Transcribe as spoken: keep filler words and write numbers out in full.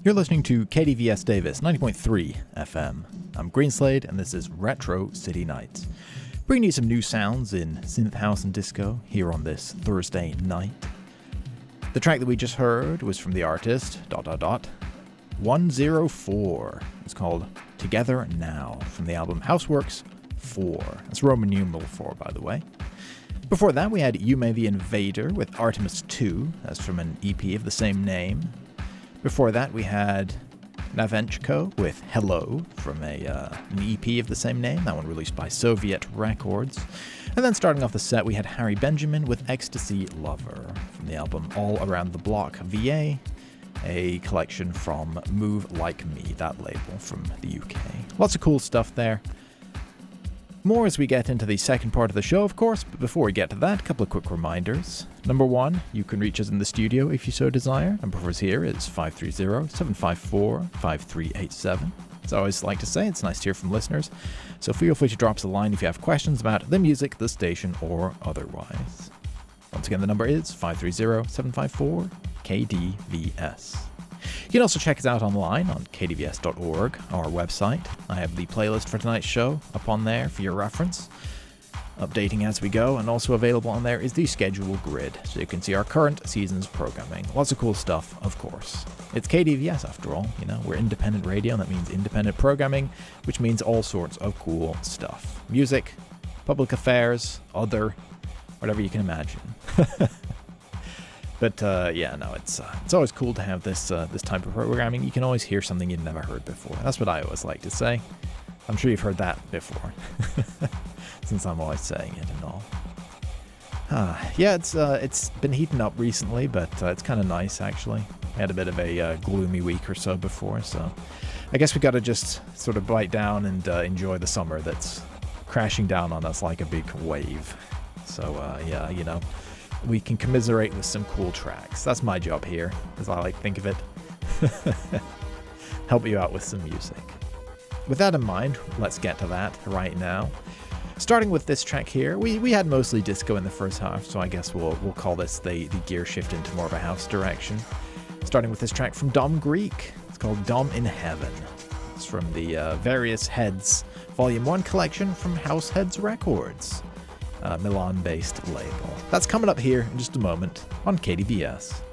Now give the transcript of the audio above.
You're listening to K D V S Davis, ninety point three F M. I'm Greenslade, and this is Retro City Nights. Bringing you some new sounds in synth house and disco here on this Thursday night. The track that we just heard was from the artist, dot dot dot, one oh four. It's called Together Now, from the album Houseworks four. That's Roman numeral four, by the way. Before that, we had Yume the Invader with Artemis two. That's from an E P of the same name. Before that, we had Navenchko with Hello from a uh, an E P of the same name, that one released by Soviet Records. And then starting off the set, we had Harry Benjamin with Ecstasy Lover from the album All Around the Block V A, a collection from Move Like Me, that label from the U K. Lots of cool stuff there. More as we get into the second part of the show, of course, but before we get to that, a couple of quick reminders. Number one, you can reach us in the studio if you so desire. Number for us here is five three zero, seven five four, five three eight seven. As I always like to say, it's nice to hear from listeners, so feel free to drop us a line if you have questions about the music, the station, or otherwise. Once again, the number is five three zero, seven five four, K D V S. You can also check us out online on k d v s dot org, our website. I have the playlist for tonight's show up on there for your reference, updating as we go, and also available on there is the schedule grid, so you can see our current season's programming. Lots of cool stuff, of course. It's K D V S after all, you know, we're independent radio, and that means independent programming, which means all sorts of cool stuff. Music, public affairs, other, whatever you can imagine. But uh, yeah, no, it's uh, it's always cool to have this uh, this type of programming. You can always hear something you've never heard before. That's what I always like to say. I'm sure you've heard that before, since I'm always saying it and all. Uh, yeah, it's uh, it's been heating up recently, but uh, it's kind of nice actually. We had a bit of a uh, gloomy week or so before, so I guess we got to just sort of bite down and uh, enjoy the summer that's crashing down on us like a big wave. So uh, yeah, you know. We can commiserate with some cool tracks. That's my job here, as I like to think of it. Help you out with some music. With that in mind, let's get to that right now. Starting with this track here, we, we had mostly disco in the first half, so I guess we'll we'll call this the, the gear shift into more of a house direction. Starting with this track from Dom Greek. It's called Dom in Heaven. It's from the uh, Various Heads Volume one collection from House Heads Records. Uh, Milan-based label. That's coming up here in just a moment on K D V S.